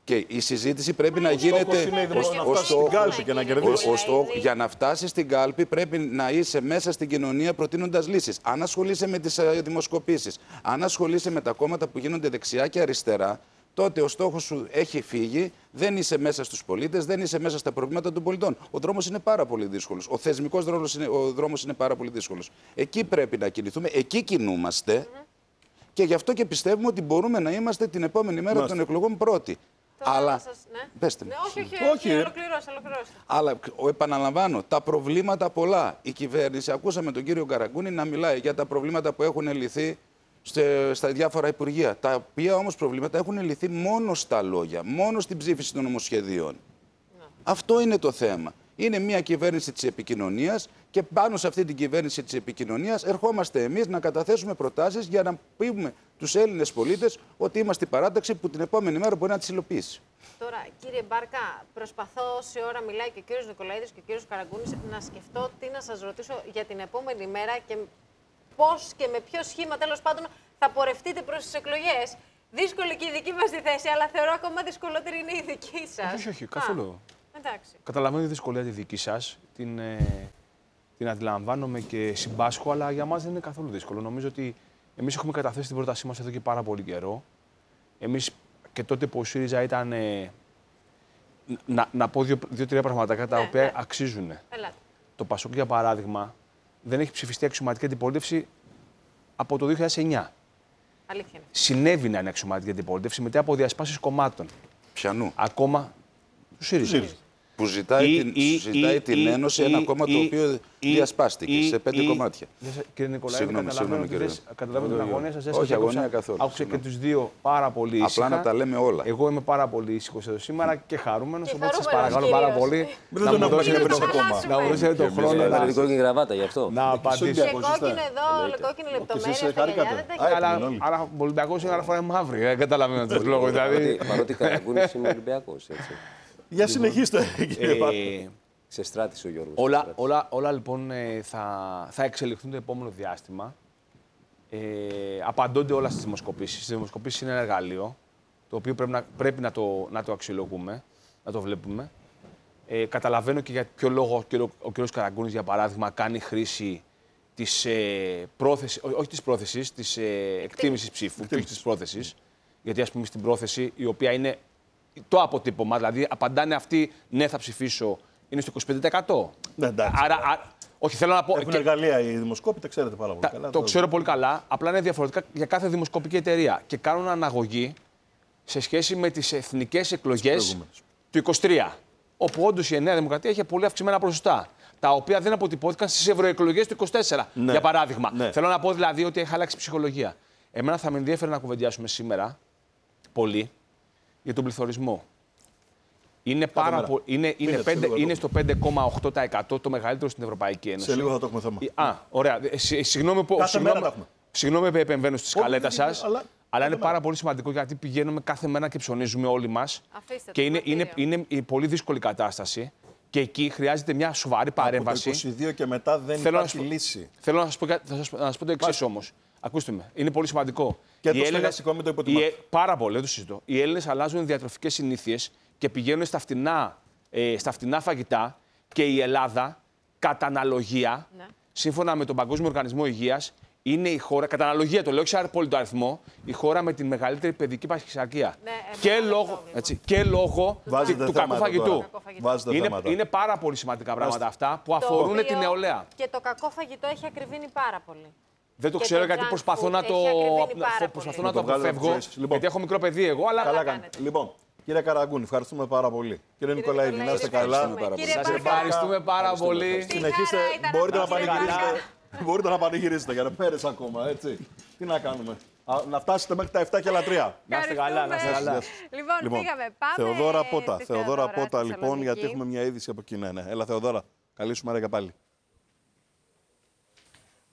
Και η συζήτηση πρέπει Μα να είναι γίνεται. είναι η δημόσια ως- να ως- φτάσει στην κάλπη και να ως- κερδίσει. Ο- ο στόχο- Δηλαδή- για να φτάσει στην κάλπη πρέπει να είσαι μέσα στην κοινωνία προτείνοντας λύσεις. Αν ασχολείσαι με τις ε, δημοσκοπήσεις, αν ασχολείσαι με τα κόμματα που γίνονται δεξιά και αριστερά, τότε ο στόχος σου έχει φύγει, δεν είσαι μέσα στους πολίτες, δεν είσαι μέσα στα προβλήματα των πολιτών. Ο δρόμος είναι πάρα πολύ δύσκολος. Ο θεσμικός δρόμος είναι, ο δρόμος είναι πάρα πολύ δύσκολος. Εκεί πρέπει να κινηθούμε, εκεί κινούμαστε. Και γι' αυτό και πιστεύουμε ότι μπορούμε να είμαστε την επόμενη μέρα Μάλιστα. των εκλογών πρώτοι. Τώρα Αλλά. να σας- ναι. Πέστε μου. Ναι, όχι, όχι, Όχι, όχι, ρε. ολοκληρώστε, ολοκληρώστε. Αλλά ο, επαναλαμβάνω, τα προβλήματα πολλά. Η κυβέρνηση, ακούσαμε τον κύριο Καραγκούνη να μιλάει για τα προβλήματα που έχουν λυθεί στε- στα διάφορα υπουργεία. Τα οποία όμως προβλήματα έχουν λυθεί μόνο στα λόγια, μόνο στην ψήφιση των νομοσχεδίων. Αυτό είναι το θέμα. Είναι μια κυβέρνηση της επικοινωνίας και πάνω σε αυτή την κυβέρνηση της επικοινωνίας ερχόμαστε εμείς να καταθέσουμε προτάσεις για να πούμε τους Έλληνες πολίτες ότι είμαστε η παράταξη που την επόμενη μέρα μπορεί να τις υλοποιήσει. Τώρα, κύριε Μπάρκα, προσπαθώ όση ώρα μιλάει και ο κύριος Νικολαίδης και ο κύριος Καραγκούνης να σκεφτώ τι να σας ρωτήσω για την επόμενη μέρα και πώς και με ποιο σχήμα τέλος πάντων θα πορευτείτε προς τις εκλογές. Δύσκολη και η δική μας τη θέση, αλλά θεωρώ ακόμα δυσκολότερη είναι η δική σας. Όχι, όχι, Α, καθόλου. εντάξει. Καταλαβαίνω τη δυσκολία τη δική σα. Την, ε, την αντιλαμβάνομαι και συμπάσχω, αλλά για μα δεν είναι καθόλου δύσκολο. Νομίζω ότι εμεί έχουμε καταθέσει την πρότασή μα εδώ και πάρα πολύ καιρό. Εμεί και τότε που ο ΣΥΡΙΖΑ ήταν. Ε, να, να πω δύο-τρία δύο, πραγματάκια τα Ναι, οποία ναι. αξίζουν. Ελάτε. Το ΠΑΣΟΚ, για παράδειγμα, δεν έχει ψηφιστεί αξιωματική αντιπολίτευση από το δύο χιλιάδες εννιά. Αλήθεια είναι. Συνέβη να είναι αξιωματική αντιπολίτευση μετά από διασπάσεις κομμάτων. Πιανού. Ακόμα του ΣΥΡΙΖΑ. ΣΥΡΙΖΑ. Που ζητάει, Ή- την, ή- ζητάει ή- την ή- Ένωση ή- ένα κόμμα το ή- οποίο ή- διασπάστηκε ή- σε πέντε ή- κομμάτια. Δεν σα- Κύριε Νικολάη, Συγγνώμη, καταλαβαίνω συγγνώμη, ότι δεν- κύριε. καταλαβαίνω την Όχι, αγωνία σας. δεν όχι, σας αγωνία άκουσα- καθόλου, Άκουσα και συγγνώμη. τους δύο πάρα πολύ ήσυχα. Απλά να τα λέμε όλα. Εγώ είμαι πάρα πολύ ήσυχος εδώ σήμερα και χαρούμενος, Και οπότε σας χαρούμενος παρακαλώ πάρα κυρίως. πολύ Δεν να τον μου έχουμε δώσετε βρει το- ακόμα. να μου δώσετε τον χρόνο Έβαλε να- την κόκκινη γραβάτα γι' αυτό. να απαντήσω. Και Ολυμπιακός είστε. κόκκινο εδώ, κόκκινη Και λεπτομέρεια, εσείς στα γυαλιά χαρήκατε. δεν τα Α, έχει. Αλλά, έπαιρνε όλοι. αλλά ο Ολυμπιακός είναι άλλη φορά μαύρη, δεν καταλαβαίνω τον λόγο. Δηλαδή, Παρότι- Παρότι Καραγκούνης είμαι Ολυμπιακός, έτσι. Για συνεχίστε, κύριε Μπάρκα. ε, Ξεστράτησε ο Γιώργος. Όλα, ξεστράτησε. όλα, όλα λοιπόν ε, θα, θα εξελιχθούν το επόμενο διάστημα. Ε, απαντώνται όλα στις δημοσκοπήσεις. Οι δημοσκοπήσεις είναι ένα εργαλείο το οποίο πρέπει να, πρέπει να, το, να το αξιολογούμε, να το βλέπουμε. Ε, καταλαβαίνω και για ποιο λόγο ο, κύριο, ο κ. Καραγκούνης, για παράδειγμα, κάνει χρήση της ε, πρόθεσης, ό, όχι της πρόθεσης, της ε, εκτίμησης ψήφου, και όχι της πρόθεσης. Γιατί, ας πούμε, στην πρόθεση, η οποία είναι το αποτύπωμα, δηλαδή απαντάνε αυτοί, ναι, θα ψηφίσω, είναι στο είκοσι πέντε τοις εκατό. Ναι, εντάξει. Άρα, α, όχι, θέλω να πω. Έχουν και- εργαλεία οι δημοσκόποι, τα ξέρετε πάρα πολύ τα- καλά. το ξέρω πολύ καλά, απλά είναι διαφορετικά για κάθε δημοσκοπική εταιρεία και κάνουν αναγωγή σε σχέση με τις εθνικές εκλογές προηγούμενες. του είκοσι τρία. Όπου όντως η Νέα Δημοκρατία είχε πολύ αυξημένα ποσοστά. Τα οποία δεν αποτυπώθηκαν στις ευρωεκλογές του είκοσι τέσσερα, Ναι. για παράδειγμα. Ναι. Θέλω να πω δηλαδή ότι έχει αλλάξει η ψυχολογία. Εμένα θα με ενδιαφέρει να κουβεντιάσουμε σήμερα πολύ για τον πληθωρισμό. Είναι, πάρα μέρα. πο... είναι, είναι, Μίλετε, πέντε- σε λίγο είναι το στο πέντε κόμμα οκτώ τοις εκατό το μεγαλύτερο στην Ευρωπαϊκή Ένωση. Σε λίγο θα το έχουμε θέμα. Ε, Α, ωραία. Ε, συ- Συγγνώμη που. Κάθε συγγνώμη, μέρα τα έχουμε. συγγνώμη που επεμβαίνω στη σκαλέτα Όχι, σα. αλλά Αλλά, κάθε είναι μέρα. πάρα πολύ σημαντικό γιατί πηγαίνουμε κάθε μέρα και ψωνίζουμε όλοι μα. Αφήστε Και το είναι, είναι, μαρτύριο. είναι η πολύ δύσκολη κατάσταση. Και εκεί χρειάζεται μια σοβαρή Από το παρέμβαση. είκοσι δύο και μετά δεν Θέλω να υπάρχει σου- λύση. Θέλω να σα πω, κάτι- θα σας, να σας πω το εξή όμω. Ακούστε με, είναι πολύ σημαντικό. Και το Οι Έλληνες- στεγαστικό μην το υποτιμάτε. οι Ε- Πάρα πολύ, δεν το συζητώ. Οι Έλληνε αλλάζουν διατροφικές συνήθειες και πηγαίνουν στα φτηνά, ε, στα φτηνά φαγητά και η Ελλάδα, κατά αναλογία, Ναι. σύμφωνα με τον Παγκόσμιο Οργανισμό Υγείας, είναι η χώρα, κατά αναλογία το λέω, όχι σε απόλυτο αριθμό, η χώρα με τη μεγαλύτερη παιδική παχυσαρκία. Ναι, ε, και, μεγάλο λόγω, πρόβλημα. έτσι, και λόγω Βάζετε του κακού θέματα φαγητού. τώρα. Κακό φαγητό. Βάζετε Είναι, θέματα. είναι πάρα πολύ σημαντικά πράγματα αυτά που Το αφορούν οποίο την νεολαία. Και το κακό φαγητό έχει ακριβήνει πάρα πολύ. Δεν το Και ξέρω το γιατί junk προσπαθώ food να το, έχει ακριβήνει να- πάρα προσπαθώ πολύ. να το Να το βγάλετε από αποφεύγω. τη ζωή σας. Λοιπόν. Γιατί έχω μικρό παιδί εγώ, αλλά. Καλά κάνετε. κάνετε. Λοιπόν, κύριε Καραγκούνη, ευχαριστούμε πάρα πολύ. Κύριε Νικολαίδη, να είστε καλά. ευχαριστούμε. Κύριε Σας Μπάρκα, ευχαριστούμε πάρα πολύ. Τι Συνεχίστε, χαρά ήταν μπορείτε να αυτό, κύριε πανηγυρίσετε. Μπάρκα. Μπορείτε να πανηγυρίσετε για μέρες ακόμα, έτσι. Τι να κάνουμε. Α, να φτάσετε μέχρι τα επτά και λατρεία. Να είστε καλά, να είστε καλά. Λοιπόν, Λοιπόν, πήγαμε. Πάμε. Θεοδόρα Πότα. στη Θεοδόρα Θεοδώρα, Πότα, στη λοιπόν, Θεσσαλονίκη. γιατί έχουμε μια είδηση από εκεί. Ναι, ναι. Έλα, Θεοδόρα. Καλή σου μέρα και πάλι.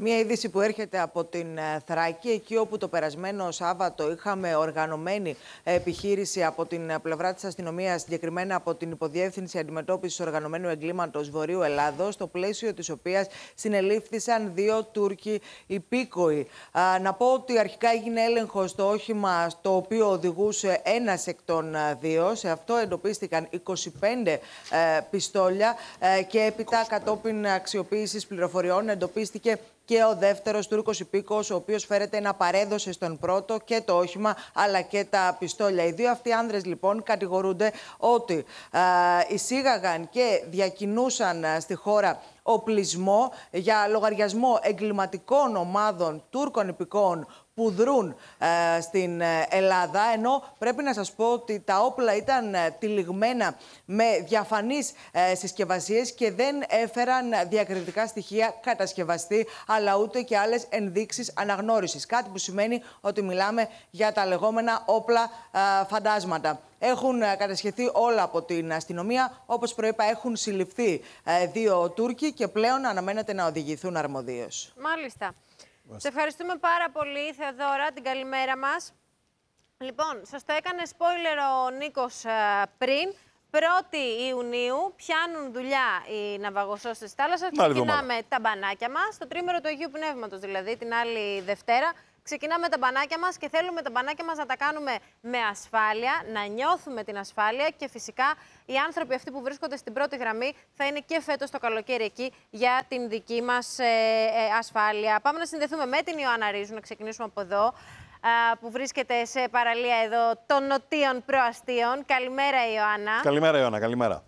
Μία είδηση που έρχεται από την Θράκη, εκεί όπου το περασμένο Σάββατο είχαμε οργανωμένη επιχείρηση από την πλευρά της αστυνομίας, συγκεκριμένα από την Υποδιεύθυνση Αντιμετώπισης Οργανωμένου Εγκλήματος Βορείου Ελλάδος, στο πλαίσιο της οποίας συνελήφθησαν δύο Τούρκοι υπήκοοι. Α, να πω ότι αρχικά έγινε έλεγχος στο όχημα στο οποίο οδηγούσε ένας εκ των δύο. Σε αυτό εντοπίστηκαν είκοσι πέντε ε, πιστόλια ε, και έπειτα κατόπιν αξιοποίησης πληροφοριών εντοπίστηκε και ο δεύτερος Τούρκος υπήκοος, ο οποίος φέρεται να παρέδωσε στον πρώτο και το όχημα αλλά και τα πιστόλια. Οι δύο αυτοί άνδρες λοιπόν κατηγορούνται ότι α, εισήγαγαν και διακινούσαν α, στη χώρα οπλισμό για λογαριασμό εγκληματικών ομάδων Τούρκων υπηκόων που δρούν ε, στην Ελλάδα, ενώ πρέπει να σας πω ότι τα όπλα ήταν ε, τυλιγμένα με διαφανείς ε, συσκευασίες και δεν έφεραν διακριτικά στοιχεία κατασκευαστή, αλλά ούτε και άλλες ενδείξεις αναγνώρισης. Κάτι που σημαίνει ότι μιλάμε για τα λεγόμενα όπλα ε, φαντάσματα. Έχουν ε, κατασχεθεί όλα από την αστυνομία, όπως προείπα έχουν συλληφθεί ε, δύο Τούρκοι και πλέον αναμένεται να οδηγηθούν αρμοδίως. Μάλιστα. Σε ευχαριστούμε πάρα πολύ, Θεοδώρα, την καλημέρα μας. Λοιπόν, σας το έκανε spoiler ο Νίκος πριν. πρώτη Ιουνίου πιάνουν δουλειά οι ναυαγοσώστες της θάλασσας. Ξεκινάμε τα μπανάκια μας, το τρίμερο του Αγίου Πνεύματος δηλαδή, την άλλη Δευτέρα. Ξεκινάμε τα μπανάκια μας και θέλουμε τα μπανάκια μας να τα κάνουμε με ασφάλεια, να νιώθουμε την ασφάλεια και φυσικά οι άνθρωποι αυτοί που βρίσκονται στην πρώτη γραμμή θα είναι και φέτος το καλοκαίρι εκεί για την δική μας ε, ε, ασφάλεια. Πάμε να συνδεθούμε με την Ιωάννα Ρίζου, να ξεκινήσουμε από εδώ, α, που βρίσκεται σε παραλία εδώ των νοτίων προαστίων. Καλημέρα Ιωάννα. Καλημέρα Ιωάννα, καλημέρα.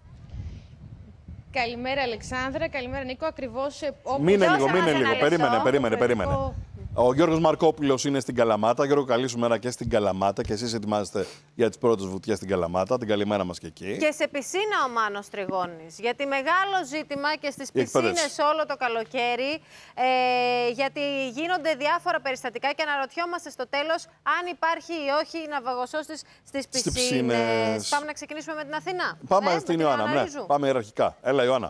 Καλημέρα Αλεξάνδρα, καλημέρα Νίκο, ακριβώς όπως... Μείνε λίγο, μείνε λίγο, περίμενε, περίμενε, περίμενε. Ο Γιώργος Μαρκόπουλος είναι στην Καλαμάτα. Γιώργο, καλή σου μέρα και στην Καλαμάτα. Και εσείς ετοιμάζεστε για τις πρώτες βουτιές στην Καλαμάτα. Την καλημέρα μας και εκεί. Και σε πισίνα ο Μάνος Τριγώνης. Γιατί μεγάλο ζήτημα και στις πισίνες όλο το καλοκαίρι. Ε, γιατί γίνονται διάφορα περιστατικά και αναρωτιόμαστε στο τέλος αν υπάρχει ή όχι ναυαγοσώστης στις πισίνες. Πάμε να ξεκινήσουμε με την Αθήνα. Πάμε ε, στην Ιωάννα. Ναι. Πάμε ιεραρχικά. Έλα, Ιωάννα.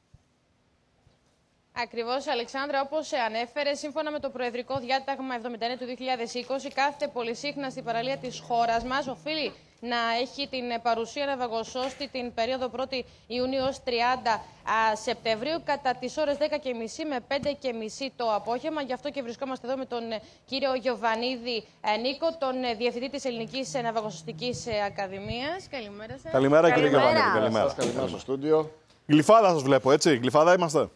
Ακριβώς, Αλεξάνδρα, όπως ανέφερε, σύμφωνα με το Προεδρικό Διάταγμα εβδομήντα ένα του δύο χιλιάδες είκοσι, κάθε πολυσύχνα στην παραλία της χώρας μας οφείλει να έχει την παρουσία ναυαγοσώστη την περίοδο πρώτη Ιουνίου ως τριάντα Σεπτεμβρίου κατά τις ώρες δέκα και μισή με πέντε και μισή το απόγευμα. Γι' αυτό και βρισκόμαστε εδώ με τον κύριο Γιωβανίδη Νίκο, τον Διευθυντή της Ελληνικής Ναυαγοσωστικής Ακαδημίας. Καλημέρα σας. Καλημέρα, κύριε Γιωβανίδη. Καλημέρα. Καλημέρα στο στούντιο. Γλυφάδα σας βλέπω, έτσι. Γλυφάδα είμαστε.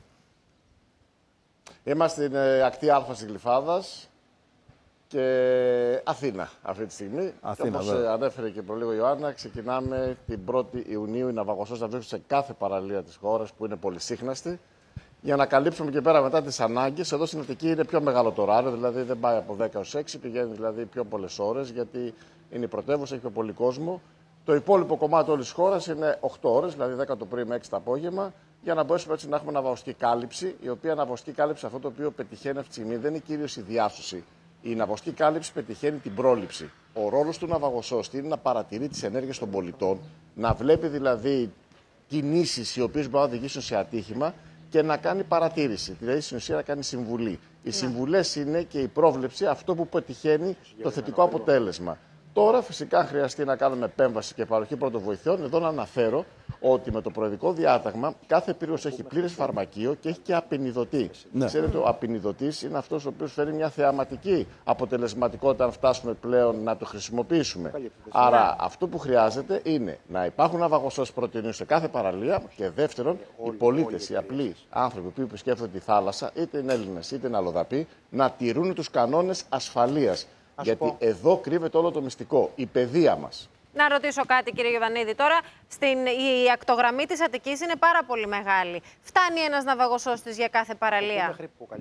Είμαστε στην ε, ακτή Α της Γλυφάδας και Αθήνα αυτή τη στιγμή. Αθήνα, όπως ε, ανέφερε και προλίγο η Ιωάννα, ξεκινάμε την πρώτη Ιουνίου οι ναυαγοσώστες να βρίσκονται σε κάθε παραλία της χώρας που είναι πολυσύχναστη για να καλύψουμε και πέρα μετά τις ανάγκες. Εδώ στην Αττική είναι πιο μεγάλο το ωράριο, δηλαδή δεν πάει από δέκα έως έξι, πηγαίνει δηλαδή πιο πολλές ώρες γιατί είναι η πρωτεύουσα, έχει πιο πολύ κόσμο. Το υπόλοιπο κομμάτι όλης της χώρας είναι οκτώ ώρες, δηλαδή δέκα το πρωί με έξι το απόγευμα, για να μπορέσουμε έτσι να έχουμε ναυαγωστική κάλυψη, η οποία ναυαγωστική κάλυψη αυτό το οποίο πετυχαίνει αυτή τη στιγμή δεν είναι κυρίως η διάσωση. Η ναυαγωστική κάλυψη πετυχαίνει την πρόληψη. Ο ρόλος του ναυαγοσώστη είναι να παρατηρεί τις ενέργειες των πολιτών, να βλέπει δηλαδή κινήσεις οι οποίες μπορούν να οδηγήσουν σε ατύχημα και να κάνει παρατήρηση. Δηλαδή στην ουσία να κάνει συμβουλή. Οι συμβουλές είναι και η πρόβλεψη αυτό που πετυχαίνει το θετικό αποτέλεσμα. Τώρα, φυσικά, αν χρειαστεί να κάνουμε επέμβαση και παροχή πρωτοβοηθειών, εδώ να αναφέρω ότι με το προεδρικό διάταγμα κάθε πύρος έχει πλήρες φαρμακείο και έχει και απεινιδωτή. Ναι. Ξέρετε, ο απεινιδωτής είναι αυτός ο οποίος φέρει μια θεαματική αποτελεσματικότητα αν φτάσουμε πλέον να το χρησιμοποιήσουμε. Άρα, αυτό που χρειάζεται είναι να υπάρχουν ναυαγοσώστες πρωτεϊνίου σε κάθε παραλία και δεύτερον, οι πολίτες, οι απλοί άνθρωποι που επισκέφτονται τη θάλασσα, είτε είναι Έλληνες είτε είναι αλλοδαποί, να τηρούν τους κανόνες ασφαλείας. Γιατί πω. Εδώ κρύβεται όλο το μυστικό, η παιδεία μας. Να ρωτήσω κάτι, κύριε Γιωβανίδη. Τώρα, στην, η ακτογραμμή της Αττικής είναι πάρα πολύ μεγάλη. Φτάνει ένας ναυαγοσώστης για κάθε παραλία?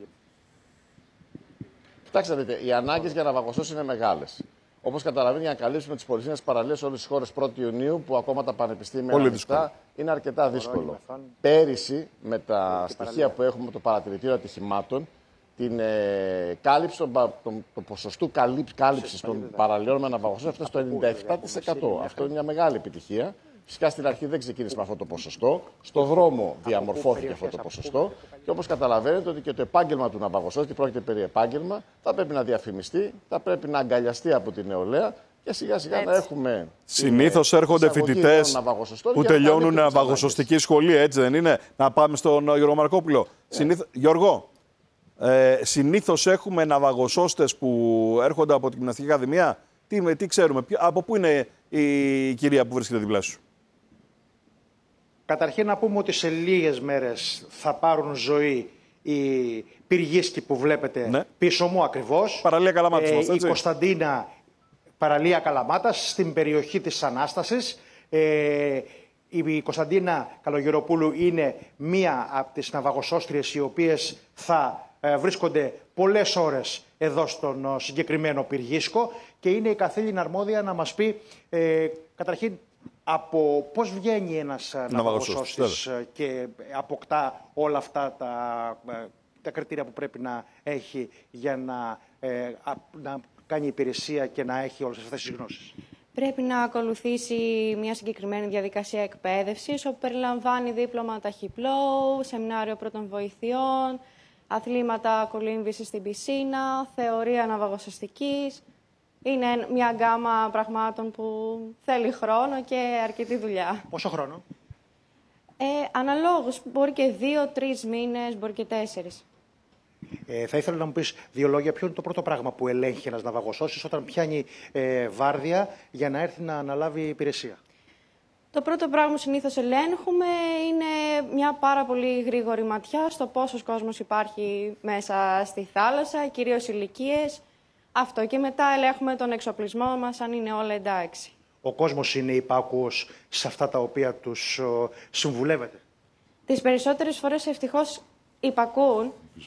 Κοιτάξτε, δείτε, οι ανάγκες για ναυαγοσώστες είναι μεγάλες. Όπως καταλαβαίνετε, για να καλύψουμε τις πολυσύχναστες παραλίες σε όλες τις χώρες πρώτη Ιουνίου, που ακόμα τα πανεπιστήμια είναι ανοιχτά, είναι αρκετά δύσκολο. Πέρυσι, με τα στοιχεία που έχουμε από το παρατηρητήριο ατυχημάτων, την ε, κάλυψη, τον, τον, το ποσοστού κάλυψης των παραλίων με ναυαγοσώστες αυτό στο ενενήντα επτά τοις εκατό. Αυτό είναι μια μεγάλη επιτυχία. Φυσικά στην αρχή δεν ξεκίνησε με αυτό το ποσοστό. Στο δρόμο διαμορφώθηκε αυτό το ποσοστό. Και όπως καταλαβαίνετε ότι και το επάγγελμα του ναυαγοσώστη, πρόκειται περί επάγγελμα, θα πρέπει να διαφημιστεί, θα πρέπει να αγκαλιαστεί από την νεολαία και σιγά σιγά έτσι να έχουμε. Συνήθως έρχονται φοιτητές που τελειώνουν ναυαγοσωστική σχολή, έτσι δεν είναι? Να πάμε στον Γιώργο Μαρκόπουλο. Yeah. Συνήθως... Γιώργο, ε, συνήθως έχουμε ναυαγοσώστες που έρχονται από την Γυμναστική Ακαδημία. Τι, τι ξέρουμε, από πού είναι η κυρία που βρίσκεται δίπλα σου? Καταρχήν να πούμε ότι σε λίγες μέρες θα πάρουν ζωή οι πυργίσκοι που βλέπετε ναι. πίσω μου ακριβώς. Παραλία Καλαμάτας. Ε, η Κωνσταντίνα, παραλία Καλαμάτας, στην περιοχή της Ανάστασης. Ε, η Κωνσταντίνα Καλογεροπούλου είναι μία από τις ναυαγοσώστριες οι οποίες θα ε, βρίσκονται πολλές ώρες εδώ στον συγκεκριμένο πυργίσκο και είναι η καθήλυνα αρμόδια να μας πει ε, καταρχήν από πώς βγαίνει ένας ναυαγοσώστης και αποκτά όλα αυτά τα, τα κριτήρια που πρέπει να έχει για να, ε, να κάνει υπηρεσία και να έχει όλες αυτές τις γνώσεις. Πρέπει να ακολουθήσει μια συγκεκριμένη διαδικασία εκπαίδευσης, όπου περιλαμβάνει δίπλωμα ταχυπλώου, σεμινάριο πρώτων βοηθειών, αθλήματα κολύμβησης στην πισίνα, θεωρία ναυαγοσωστικής. Είναι μια γκάμα πραγμάτων που θέλει χρόνο και αρκετή δουλειά. Πόσο χρόνο? Ε, αναλόγως. Μπορεί και δύο, τρεις μήνες, μπορεί και τέσσερις. Ε, θα ήθελα να μου πεις δύο λόγια. Ποιο είναι το πρώτο πράγμα που ελέγχει ένας ναυαγοσώστης όταν πιάνει ε, βάρδια για να έρθει να αναλάβει υπηρεσία? Το πρώτο πράγμα που συνήθως ελέγχουμε είναι μια πάρα πολύ γρήγορη ματιά στο πόσος κόσμος υπάρχει μέσα στη θάλασσα, κυρίως ηλικίες. Αυτό και μετά ελέγχουμε τον εξοπλισμό μας, αν είναι όλα εντάξει. Ο κόσμος είναι υπάκουος σε αυτά τα οποία τους ο, συμβουλεύετε? Τις περισσότερες φορές ευτυχώς υπακούν.